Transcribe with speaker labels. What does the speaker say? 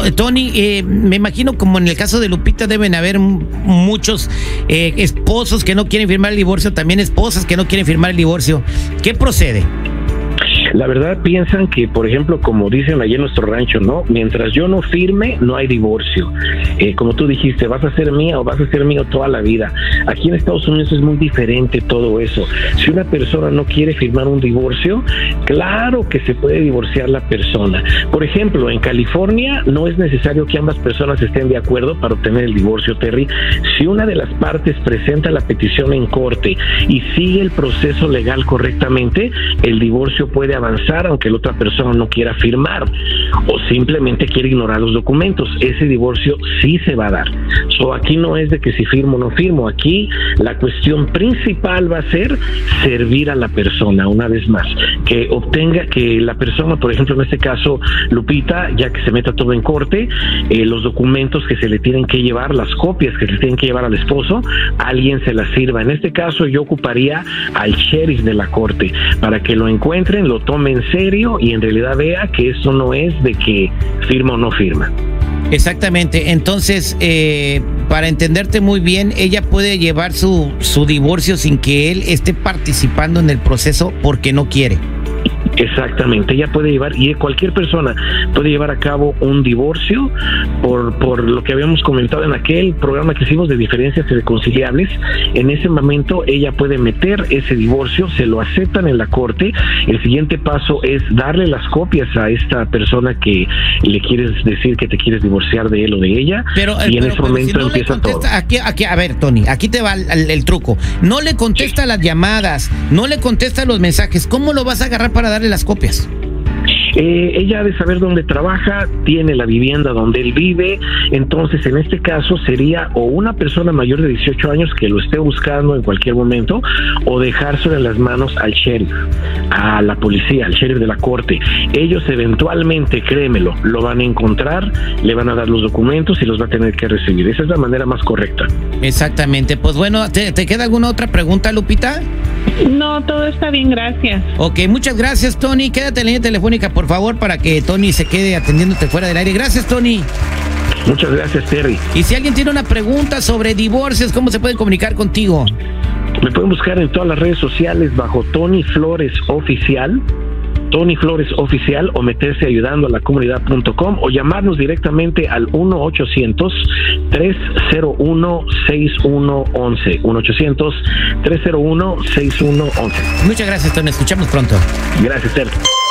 Speaker 1: Tony, me imagino como en el caso de Lupita deben haber muchos esposos que no quieren firmar el divorcio, también esposas que no quieren firmar el divorcio. ¿Qué procede?
Speaker 2: La verdad piensan que, por ejemplo, como dicen allí en nuestro rancho, ¿no? Mientras yo no firme, no hay divorcio. Como tú dijiste, vas a ser mía o vas a ser mío toda la vida. Aquí en Estados Unidos es muy diferente todo eso. Si una persona no quiere firmar un divorcio, claro que se puede divorciar la persona. Por ejemplo, en California no es necesario que ambas personas estén de acuerdo para obtener el divorcio, Terry. Si una de las partes presenta la petición en corte y sigue el proceso legal correctamente, el divorcio puede avanzar aunque la otra persona no quiera firmar o simplemente quiere ignorar los documentos. Ese divorcio sí se va a dar. Aquí no es de que si firmo o no firmo. Aquí la cuestión principal va a ser servir a la persona, una vez más, que obtenga, que la persona, por ejemplo en este caso Lupita, ya que se meta todo en corte, los documentos que se le tienen que llevar, las copias que se tienen que llevar al esposo, alguien se las sirva. En este caso yo ocuparía al sheriff de la corte para que lo encuentren, lo tome en serio y en realidad vea que eso no es de que firma o no firma.
Speaker 1: Exactamente. Entonces, para entenderte muy bien, ella puede llevar su divorcio sin que él esté participando en el proceso porque no quiere.
Speaker 2: Exactamente, ella puede llevar, y cualquier persona puede llevar a cabo un divorcio por lo que habíamos comentado en aquel programa que hicimos de diferencias irreconciliables. En ese momento ella puede meter ese divorcio, se lo aceptan en la corte. El siguiente paso es darle las copias a esta persona que le quieres decir que te quieres divorciar de él o de ella, y en ese momento si no empieza todo.
Speaker 1: Aquí, a ver, Tony, aquí te va el truco. No le contesta las llamadas, no le contesta los mensajes. ¿Cómo lo vas a agarrar para darle las copias?
Speaker 2: Ella ha de saber dónde trabaja, tiene la vivienda donde él vive. Entonces en este caso sería o una persona mayor de 18 años que lo esté buscando en cualquier momento, o dejárselo en las manos al sheriff, a la policía, al sheriff de la corte. Ellos eventualmente, créemelo, lo van a encontrar, le van a dar los documentos y los va a tener que recibir. Esa es la manera más correcta.
Speaker 1: Exactamente. Pues bueno, ¿te queda alguna otra pregunta, Lupita?
Speaker 3: No, todo está bien, gracias.
Speaker 1: Ok, muchas gracias, Tony. Quédate en la línea telefónica, por favor, para que Tony se quede atendiéndote fuera del aire. Gracias, Tony.
Speaker 2: Muchas gracias, Terry.
Speaker 1: Y si alguien tiene una pregunta sobre divorcios, ¿cómo se puede comunicar contigo?
Speaker 2: Me pueden buscar en todas las redes sociales bajo Tony Flores Oficial, Tony Flores Oficial, o meterse ayudando a la comunidad.com, o llamarnos directamente al 1-800-301-6111. 1-800-301-6111.
Speaker 1: Muchas gracias, Tony. Escuchamos pronto.
Speaker 2: Gracias, Terry.